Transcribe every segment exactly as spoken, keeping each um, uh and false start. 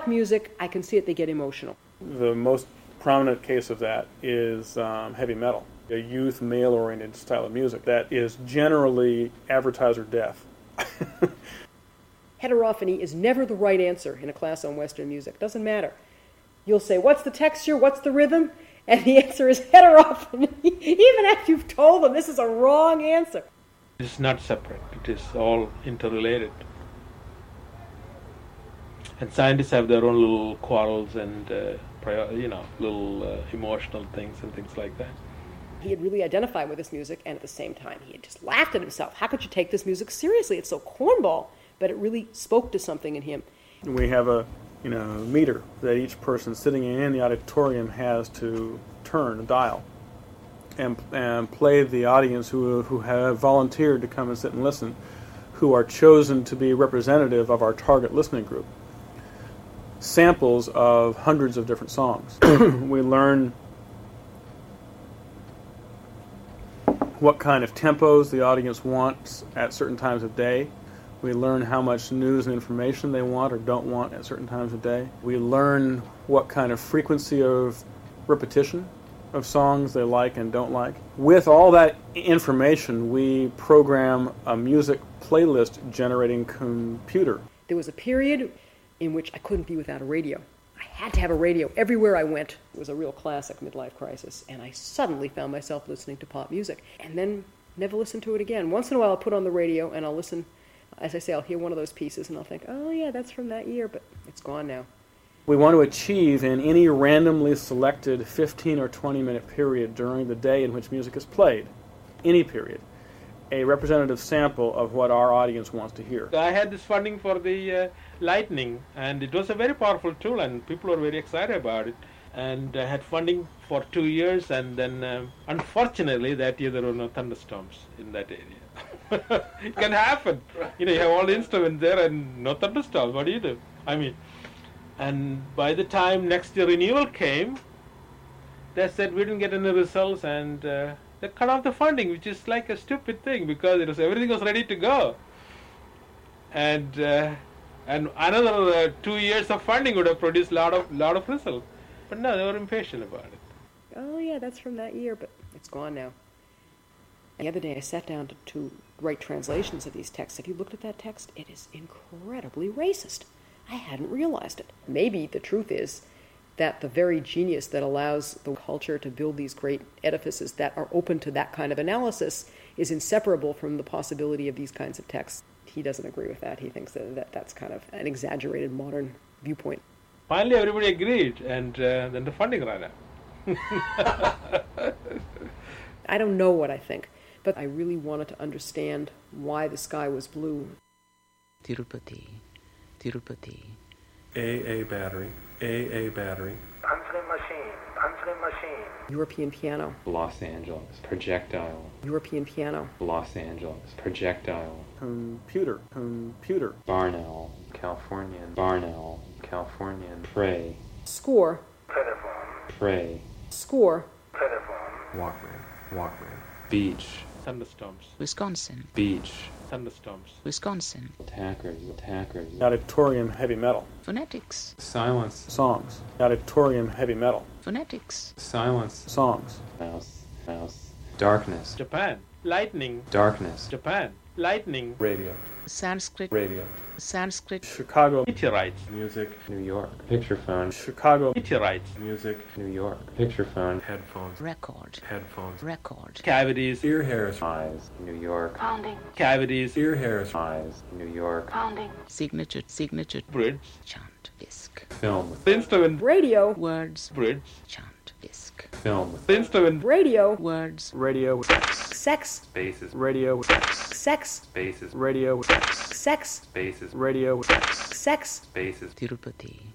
like music, I can see it, they get emotional. The most prominent case of that is um, heavy metal, a youth, male-oriented style of music that is generally advertiser deaf. Heterophony is never the right answer in a class on Western music. Doesn't matter. You'll say, what's the texture, what's the rhythm? And the answer is heterophony, even after you've told them this is a wrong answer. It's not separate. It is all interrelated. And scientists have their own little quarrels and, uh, prior, you know, little uh, emotional things and things like that. He had really identified with this music, and at the same time, he had just laughed at himself. How could you take this music seriously? It's so cornball. But it really spoke to something in him. We have a, you know, meter that each person sitting in the auditorium has to turn, a dial, and and play the audience who who have volunteered to come and sit and listen, who are chosen to be representative of our target listening group. Samples of hundreds of different songs. We learn what kind of tempos the audience wants at certain times of day. We learn how much news and information they want or don't want at certain times of day. We learn what kind of frequency of repetition of songs they like and don't like. With all that information, we program a music playlist generating computer. There was a period in which I couldn't be without a radio. I had to have a radio everywhere I went. It was a real classic midlife crisis, and I suddenly found myself listening to pop music, and then never listened to it again. Once in a while I'll put on the radio and I'll listen. As I say, I'll hear one of those pieces and I'll think, oh yeah, that's from that year, but it's gone now. We want to achieve in any randomly selected fifteen or twenty minute period during the day in which music is played, any period, a representative sample of what our audience wants to hear. I had this funding for the uh, Lightning, and it was a very powerful tool, and people were very excited about it. And I had funding for two years, and then um, unfortunately that year there were no thunderstorms in that area. It can happen. You know, you have all the instruments there and no thunderstorms. What do you do? I mean, and by the time next year renewal came, they said we didn't get any results, and uh, they cut off the funding, which is like a stupid thing because it was everything was ready to go, and uh, and another uh, two years of funding would have produced a lot of lot of results. But no, they were impatient about it. Oh yeah, that's from that year, but it's gone now. The other day I sat down to, to write translations of these texts. Have you looked at that text? It is incredibly racist. I hadn't realized it. Maybe the truth is that the very genius that allows the culture to build these great edifices that are open to that kind of analysis is inseparable from the possibility of these kinds of texts. He doesn't agree with that. He thinks that, that that's kind of an exaggerated modern viewpoint. Finally everybody agreed, and uh, then the funding ran out. I don't know what I think, but I really wanted to understand why the sky was blue. Tirupati, Tirupati. A A battery, A A battery. Punching machine, punching machine. European piano. Los Angeles, projectile. European piano. Los Angeles, projectile. Computer, computer. Barnell, Californian. Barnell, Californian. Pray. Score. Telephone. Pray. Score. Telephone. Walkman, Walkman. Beach. Thunderstorms. Wisconsin, Beach. Thunderstorms. Wisconsin. Attackers, attackers. Auditorium heavy metal. Phonetics, Silence. Songs. Auditorium heavy metal. phonetics. Silence. Songs. Mouse, mouse. Darkness. Japan. Lightning. Darkness. Japan. Lightning. Radio, Sanskrit, radio. Sanskrit. Chicago. Meteorites. Music, New York. Picture phone. Chicago. Meteorites. music. New York. Picture phone. Headphones, Record, headphones. record. Cavities. Ear hairs, Eyes. New York. Pounding, Cavities. ear hairs. Eyes. New York. pounding, Signature, signature. Bridge. Chant, disc. Film. Instrument. Radio. Words, Bridge. chant, disc. Film. Instrument. Radio. Words, Radio. Sex. Spaces. Radio. Sex. Spaces. Radio. Sex. Spaces. Radio. Sex. Spaces. Tirupati,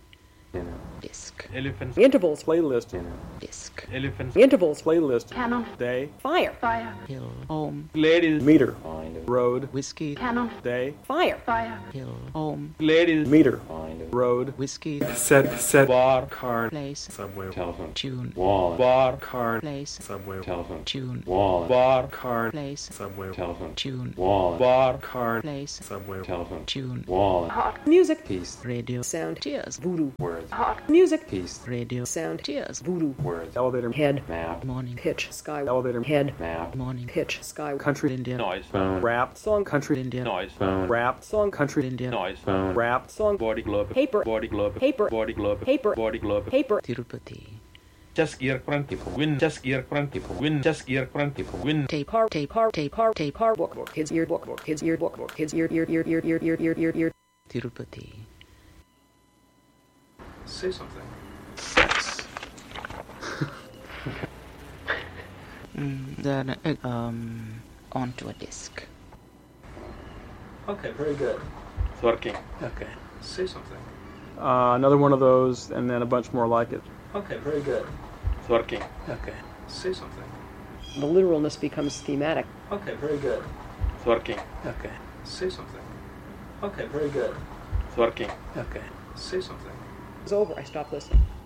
In a Disc. Elephants. Intervals. Playlist. in a Disc. Elephants. Intervals. Playlist. Cannon. Day. Fire. Fire. Hill. Home. Ladies. Meter. find a Road. Whiskey. Cannon. Day. Fire. Fire. Hill. Home. Ladies. Meter. find a Road. Whiskey. Set, set, Bar. car, Place. subway, telephone Tune. wall Bar. car, Place. subway, telephone Tune. wall Bar. car, Place. subway, telephone Tune. wall Bar. car, Place. subway, telephone Tune. wall Music. piece Radio. Sound. Tears. Voodoo. words Music. piece Radio. Sound. Tears. Voodoo. words Elevator. Head. map Morning. Pitch. Sky. Elevator. Head. map Morning. Pitch. Sky. Country. India. Noise. phone Rap. Song. Country. India. Noise. phone Rap. Song. Country. India. Noise. phone Rap. Song. Body globe. Paper. Body globe. Paper. Body globe. Paper. Body globe. Paper. Tirupati. Just gear front. Win. Just gear front. Win. Just gear front. Win. Tape. Car. Tape. Car. Tape. Car. Tape. Car. Book. Book. Kids ear. Book. Book. Kids ear. Book. Book. Kids ear. Ear. Ear. Ear. Ear. Ear. Ear. Ear. Ear. Tirupati. say something. Mm, then uh, um onto a disc. Okay, very good. It's working. Okay, say something. Uh, another one of those, and then a bunch more like it. Okay, very good. It's working. Okay, say something. The literalness becomes thematic. Okay, very good. It's working. Okay, say something. Okay, very good. It's working. Okay, say something. It's over. I stopped listening.